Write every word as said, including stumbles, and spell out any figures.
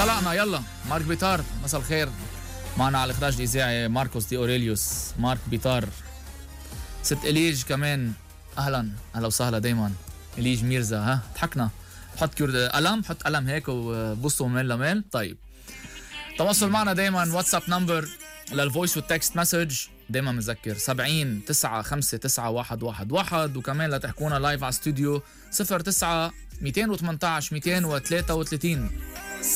انطلقنا يلا. مارك بيطار مساء الخير، معنا على الاخراج الاذاعي ماركوس دي اوريليوس. مارك بيطار، ست إليج كمان اهلا اهلا وسهلا دايما. إليج ميرزا ها ضحكنا. بحط كيور قلم، بحط قلم هيك وبوصوا ميل لميل. طيب تواصل معنا دايما واتساب نمبر للفويس والتكست مسج دايما مذكر سبعين تسعة خمسة تسعة واحد واحد واحد، وكمان لتحكونا لايف على استوديو صفر تسعة مئتين وثمانية عشر مئتين وثلاثة وثلاثين.